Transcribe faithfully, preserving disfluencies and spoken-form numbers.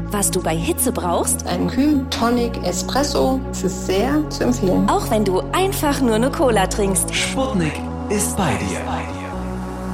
Was du bei Hitze brauchst? Ein Kühl Tonic Espresso. Es ist sehr zu empfehlen. Auch wenn du einfach nur eine Cola trinkst. Sputnik ist bei dir.